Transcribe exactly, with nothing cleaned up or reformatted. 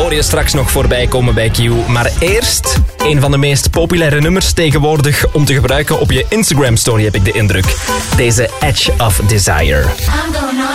hoor je straks nog voorbij komen bij Q. Maar eerst een van de meest populaire nummers tegenwoordig om te gebruiken op je Instagram-story, heb ik de indruk. Deze Edge of Desire.